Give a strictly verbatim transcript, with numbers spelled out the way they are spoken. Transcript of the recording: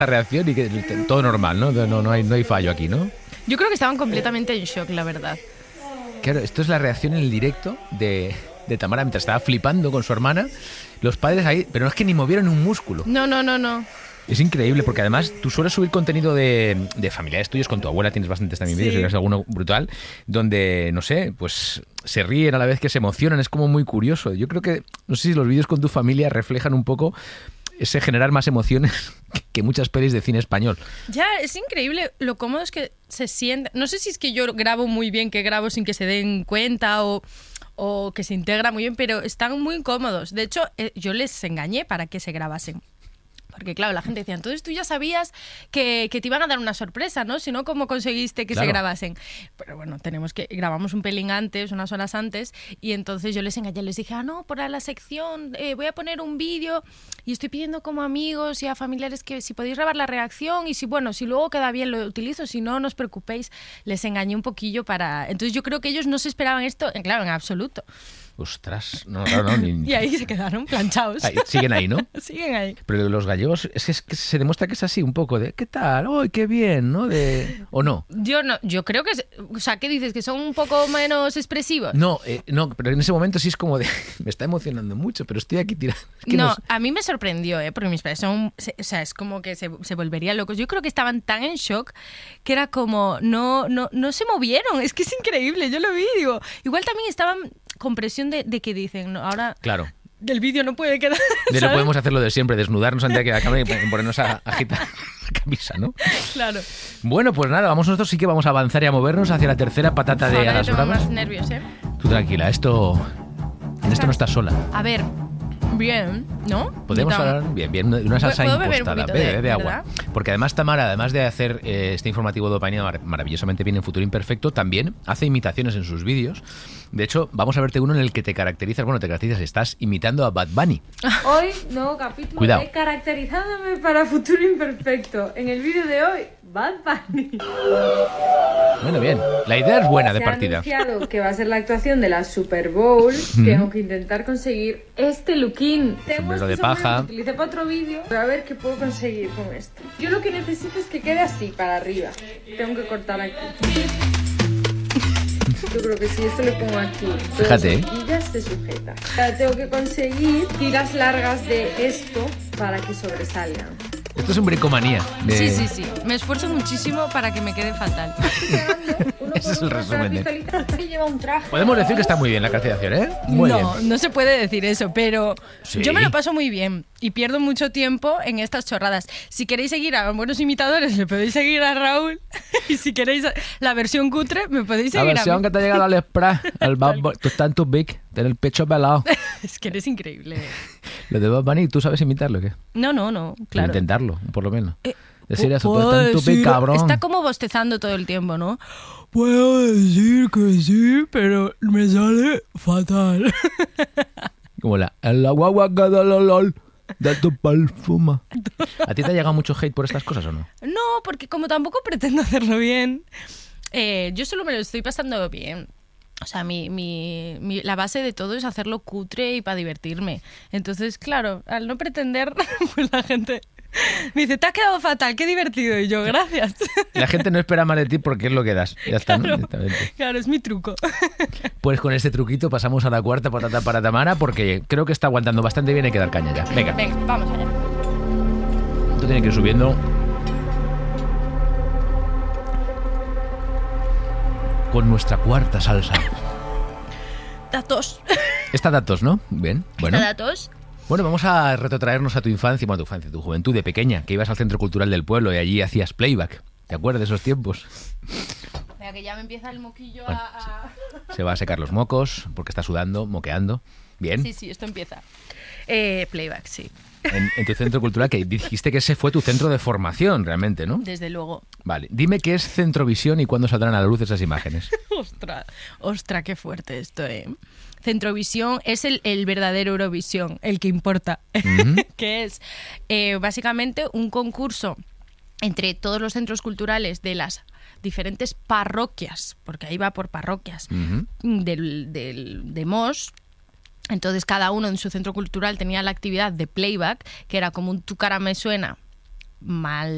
la reacción y que todo normal, ¿no? No, no, hay, no hay fallo aquí, ¿no? Yo creo que estaban completamente en shock, la verdad. Claro, esto es la reacción en el directo de, de Tamara mientras estaba flipando con su hermana. Los padres ahí, pero no es que ni movieron un músculo. No, no, no, no. Es increíble, porque además tú sueles subir contenido de, de familiares tuyos, con tu abuela tienes bastantes también vídeos, sí. Y alguno brutal, donde, no sé, pues se ríen a la vez que se emocionan, es como muy curioso. Yo creo que, no sé si los vídeos con tu familia reflejan un poco ese generar más emociones que muchas pelis de cine español. Ya, es increíble lo cómodo es que se sienten. No sé si es que yo grabo muy bien, que grabo sin que se den cuenta o... o que se integra muy bien, pero están muy cómodos. De hecho, eh, yo les engañé para que se grabasen. Porque claro, la gente decía, entonces tú ya sabías que, que te iban a dar una sorpresa, ¿no? Si no, ¿cómo conseguiste que claro. se grabasen? Pero bueno, tenemos que grabamos un pelín antes, unas horas antes, y entonces yo les engañé, les dije, ah, no, por la sección eh, voy a poner un vídeo y estoy pidiendo como amigos y a familiares que si podéis grabar la reacción y si, bueno, si luego queda bien lo utilizo, si no, no os preocupéis. Les engañé un poquillo para... Entonces yo creo que ellos no se esperaban esto, claro, en absoluto. Ostras, no, no, no. Ni... Y ahí se quedaron planchados. Ahí, siguen ahí, ¿no? Siguen ahí. Pero los gallegos, es que, es que se demuestra que es así, un poco de, ¿qué tal? ¡Uy, qué bien! ¿No? De, ¿o no? Yo no, yo creo que, o sea, ¿qué dices? ¿Que son un poco menos expresivos? No, eh, no, pero en ese momento sí es como de, me está emocionando mucho, pero estoy aquí tirando. Es que no, no, a mí me sorprendió, ¿eh? Porque mis padres son, o sea, es como que se, se volverían locos. Yo creo que estaban tan en shock que era como, no, no, no se movieron. Es que es increíble, yo lo vi, digo. Igual también estaban con presión de, de que dicen, ¿no? Ahora claro. Del vídeo no puede quedar. De no podemos hacer lo de siempre, desnudarnos ante la cámara y ponernos a agitar la camisa, ¿no? Claro. Bueno, pues nada, vamos nosotros sí que vamos a avanzar y a movernos hacia la tercera patata de Ahora Alas tengo Bravas. más nervios, ¿eh? Tú tranquila, esto en esto no estás sola. A ver, bien, ¿no? Podemos hablar bien, bien, de una salsa ¿Puedo beber impostada, un poquito bebe, de, bebe agua. ¿verdad? Porque además Tamara, además de hacer eh, este informativo de Dopamina mar- maravillosamente bien en Futuro Imperfecto, también hace imitaciones en sus vídeos. De hecho, vamos a verte uno en el que te caracterizas, bueno, te caracterizas, estás imitando a Bad Bunny. Hoy, nuevo capítulo Cuidado. de Caracterizándome para Futuro Imperfecto. En el vídeo de hoy, Bad Bunny. Bueno, bien. La idea es buena de Se partida. ha anunciado que va a ser la actuación de la Super Bowl. Tengo que intentar conseguir este looking. Tengo Sombrero este de paja. sombrero que utilicé para otro vídeo. A ver qué puedo conseguir con esto. Yo lo que necesito es que quede así, para arriba. Tengo que cortar aquí. Yo creo que si esto le pongo aquí, Fíjate, ¿eh? y ya se sujeta. Ahora tengo que conseguir tiras largas de esto para que sobresalgan. Esto es un bricomanía. De... Sí, sí, sí. Me esfuerzo muchísimo para que me quede fatal. Ese es el resumen. ¿eh? Que lleva un traje. Podemos decir que está muy bien la caracterización, ¿eh? Muy no, bien. no se puede decir eso, pero Sí. yo me lo paso muy bien y pierdo mucho tiempo en estas chorradas. Si queréis seguir a buenos imitadores, le podéis seguir a Raúl. Y si queréis la versión cutre, me podéis La seguir a versión mí. que te ha llegado al Express, el Bad Bunny, tú estás en tu big, tienes el pecho pelado. Es que eres increíble. Lo de Bad Bunny, ¿tú sabes imitarlo o qué? No, no, no, Claro. claro. Intentarlo, por lo menos. Eh, Decir eso, tú puedo estás en tu big, decir- cabrón. Está como bostezando todo el tiempo, ¿no? Puedo decir que sí, pero me sale fatal. Como la, el guagua que da la lol de tu perfuma. ¿A ti te ha llegado mucho hate por estas cosas o no? No, porque como tampoco pretendo hacerlo bien, eh, yo solo me lo estoy pasando bien. O sea, mi, mi, mi, la base de todo es hacerlo cutre y para divertirme. Entonces, claro, al no pretender, pues la gente me dice, te ha quedado fatal, qué divertido. Y yo, gracias. La gente no espera más de ti porque es lo que das. Ya está, ¿no? Claro, Directamente. claro, es mi truco. Pues con este truquito pasamos a la cuarta patata para Tamara porque creo que está aguantando bastante bien, hay que dar caña ya. Venga, Venga, vamos allá. esto tiene que ir subiendo. Con nuestra cuarta salsa. Datos. Esta datos, ¿no? Bien, bueno. Datos. Bueno, vamos a retrotraernos a tu infancia, bueno, tu infancia, tu juventud de pequeña, que ibas al Centro Cultural del Pueblo y allí hacías playback. ¿Te acuerdas de esos tiempos? Mira, que ya me empieza el moquillo Bueno, a... a... Se va a secar los mocos porque está sudando, moqueando. Bien. Sí, sí, esto empieza. Eh, playback, sí. En, en tu centro cultural, que dijiste que ese fue tu centro de formación, realmente, ¿no? Desde luego. Vale. Dime qué es Centrovisión y cuándo saldrán a la luz esas imágenes. Ostras, ostras, qué fuerte esto, ¿eh? Centrovisión es el, el verdadero Eurovisión, el que importa, Uh-huh. que es eh, básicamente un concurso entre todos los centros culturales de las diferentes parroquias, porque ahí va por parroquias, Uh-huh. del, del, de Mos. Entonces cada uno en su centro cultural tenía la actividad de playback, que era como un Tu cara me suena mal